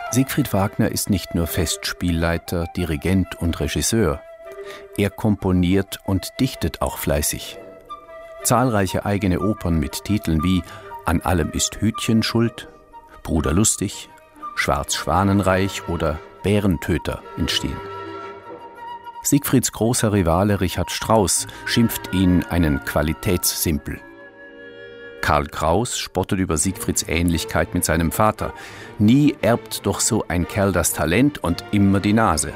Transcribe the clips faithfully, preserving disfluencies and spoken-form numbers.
Siegfried Wagner ist nicht nur Festspielleiter, Dirigent und Regisseur. Er komponiert und dichtet auch fleißig. Zahlreiche eigene Opern mit Titeln wie »An allem ist Hütchen schuld«, »Bruder Lustig«, »Schwarz-Schwanenreich« oder »Bärentöter« entstehen. Siegfrieds großer Rivale Richard Strauss schimpft ihn einen Qualitätssimpel. Karl Kraus spottet über Siegfrieds Ähnlichkeit mit seinem Vater. Nie erbt doch so ein Kerl das Talent und immer die Nase.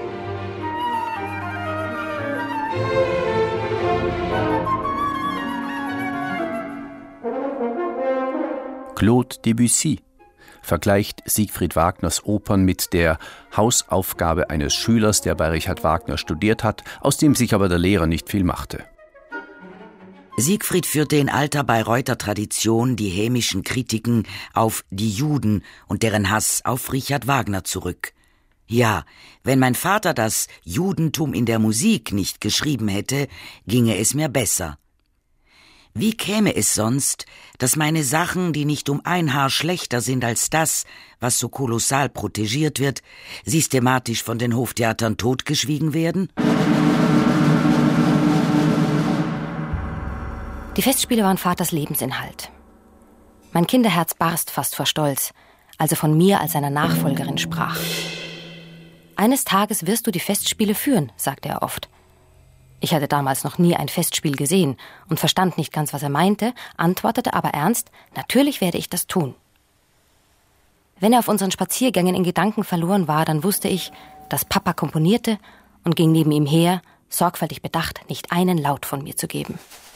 Claude Debussy vergleicht Siegfried Wagners Opern mit der Hausaufgabe eines Schülers, der bei Richard Wagner studiert hat, aus dem sich aber der Lehrer nicht viel machte. Siegfried führte in alter Bayreuther Tradition die hämischen Kritiken auf die Juden und deren Hass auf Richard Wagner zurück. Ja, wenn mein Vater das Judentum in der Musik nicht geschrieben hätte, ginge es mir besser. Wie käme es sonst, dass meine Sachen, die nicht um ein Haar schlechter sind als das, was so kolossal protegiert wird, systematisch von den Hoftheatern totgeschwiegen werden? Die Festspiele waren Vaters Lebensinhalt. Mein Kinderherz barst fast vor Stolz, als er von mir als seiner Nachfolgerin sprach. »Eines Tages wirst du die Festspiele führen«, sagte er oft. Ich hatte damals noch nie ein Festspiel gesehen und verstand nicht ganz, was er meinte, antwortete aber ernst, natürlich werde ich das tun. Wenn er auf unseren Spaziergängen in Gedanken verloren war, dann wusste ich, dass Papa komponierte und ging neben ihm her, sorgfältig bedacht, nicht einen Laut von mir zu geben.